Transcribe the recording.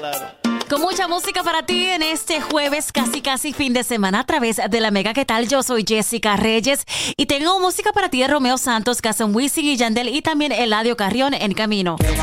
Con mucha música para ti en este jueves, casi fin de semana a través de la Mega. ¿Qué tal? Yo soy Jessica Reyes y tengo música para ti de Romeo Santos, Cason Wisin y Yandel y también Eladio Carrión en camino.